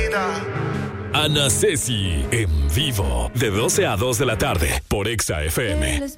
Ana Ceci en vivo de 12 a 2 de la tarde por Exa FM.